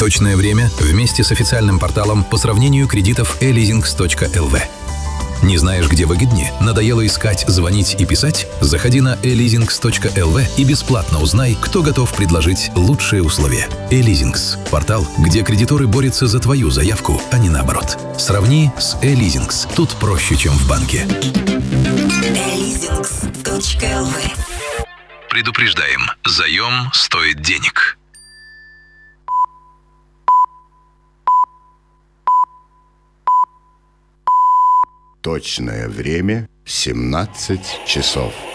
Точное время вместе с официальным порталом по сравнению кредитов eleasings.lv. Не знаешь, где выгоднее? Надоело искать, звонить и писать? Заходи на eleasings.lv и бесплатно узнай, кто готов предложить лучшие условия. Eleasings – портал, где кредиторы борются за твою заявку, а не наоборот. Сравни с Eleasings. Тут проще, чем в банке. eleasings.lv. Предупреждаем, заем стоит денег. Точное время 17 часов.